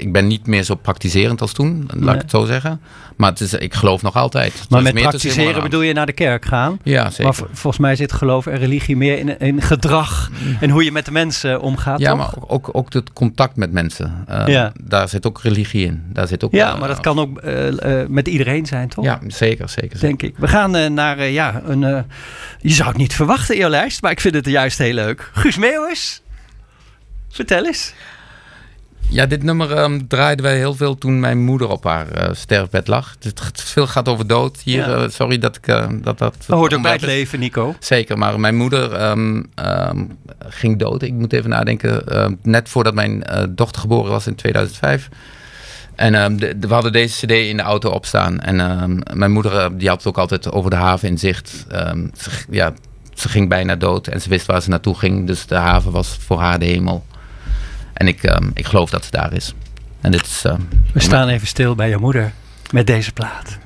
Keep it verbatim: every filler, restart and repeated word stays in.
ik ben niet meer zo praktiserend als toen, laat Nee. ik het zo zeggen. Maar het is, ik geloof nog altijd. Maar Er is met meer tussen praktiseren hemel en bedoel je naar de kerk gaan? Ja, zeker. Maar v- volgens mij zit geloof en religie meer in, in gedrag en hoe je met de mensen omgaat, Ja, toch? maar ook, ook, ook het contact met mensen. Uh, Ja. Daar zit ook religie in. Daar zit ook, Ja, uh, maar dat kan ook uh, uh, met iedereen zijn, toch? Ja, zeker, zeker. Denk ik. We gaan uh, naar, uh, ja, een... Uh, je zou het niet verwachten, Jolijn, maar ik vind het juist heel leuk. Guus Meeuwis, vertel eens. Ja, dit nummer um, draaiden wij heel veel toen mijn moeder op haar uh, sterfbed lag. Het, het veel gaat over dood hier. Ja. Uh, sorry dat ik uh, dat dat. Dat hoort ook bij het leven, Nico. Zeker, maar mijn moeder um, um, ging dood. Ik moet even nadenken. Uh, net voordat mijn uh, dochter geboren was in tweeduizend vijf. En um, de, de, we hadden deze cd in de auto opstaan. En um, mijn moeder uh, die had het ook altijd over de haven in zicht. Um, ze, ja, ze ging bijna dood en ze wist waar ze naartoe ging. Dus de haven was voor haar de hemel. En ik, um, ik geloof dat ze daar is. En dit is, uh, We staan even stil bij je moeder met deze plaat.